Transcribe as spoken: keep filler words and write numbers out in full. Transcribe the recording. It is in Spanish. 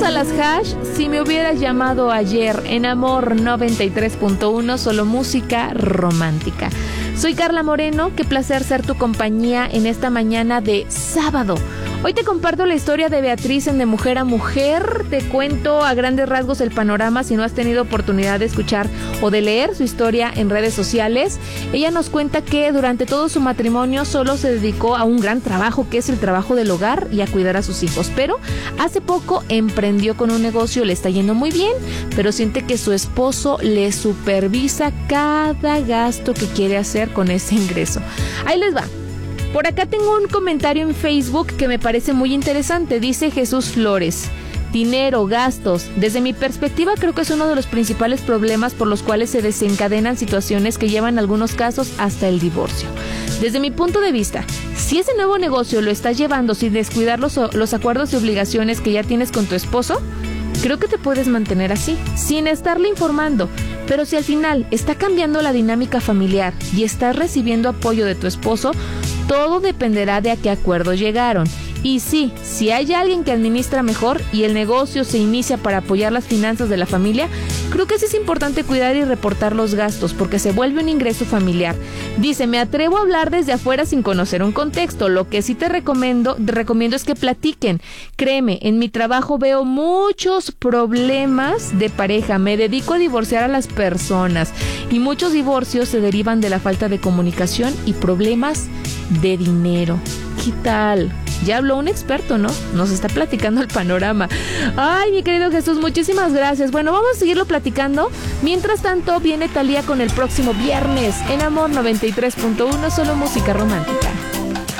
Saludos a las hash. Si me hubieras llamado ayer en Amor noventa y tres punto uno, solo música romántica. Soy Carla Moreno, qué placer ser tu compañía en esta mañana de sábado. Hoy te comparto la historia de Beatriz en De Mujer a Mujer. Te cuento a grandes rasgos el panorama si no has tenido oportunidad de escuchar o de leer su historia en redes sociales. Ella nos cuenta que durante todo su matrimonio solo se dedicó a un gran trabajo, que es el trabajo del hogar y a cuidar a sus hijos. Pero hace poco emprendió con un negocio, le está yendo muy bien, pero siente que su esposo le supervisa cada gasto que quiere hacer con ese ingreso. Ahí les va. Por acá tengo un comentario en Facebook que me parece muy interesante. Dice Jesús Flores: dinero, gastos. Desde mi perspectiva, creo que es uno de los principales problemas por los cuales se desencadenan situaciones que llevan en algunos casos hasta el divorcio. Desde mi punto de vista, si ese nuevo negocio lo estás llevando sin descuidar los, los acuerdos y obligaciones que ya tienes con tu esposo, creo que te puedes mantener así, sin estarle informando. Pero si al final está cambiando la dinámica familiar y estás recibiendo apoyo de tu esposo, todo dependerá de a qué acuerdo llegaron. Y sí, si hay alguien que administra mejor y el negocio se inicia para apoyar las finanzas de la familia, creo que sí es importante cuidar y reportar los gastos porque se vuelve un ingreso familiar. Dice, me atrevo a hablar desde afuera sin conocer un contexto. Lo que sí te recomiendo, te recomiendo es que platiquen. Créeme, en mi trabajo veo muchos problemas de pareja. Me dedico a divorciar a las personas y muchos divorcios se derivan de la falta de comunicación y problemas de dinero. ¿Qué tal? Ya habló un experto, ¿no? Nos está platicando el panorama. Ay, mi querido Jesús, muchísimas gracias. Bueno, vamos a seguirlo platicando. Mientras tanto, viene Thalía con el próximo viernes en Amor noventa y tres punto uno, solo música romántica.